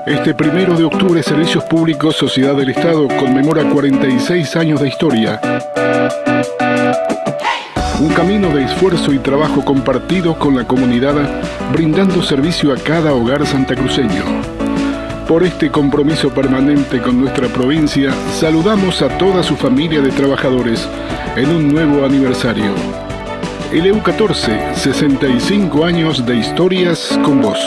Este 1 de octubre, Servicios Públicos Sociedad del Estado conmemora 46 años de historia. Un camino de esfuerzo y trabajo compartido con la comunidad, brindando servicio a cada hogar santacruceño. Por este compromiso permanente con nuestra provincia, saludamos a toda su familia de trabajadores en un nuevo aniversario. LU14, 65 años de historias con vos.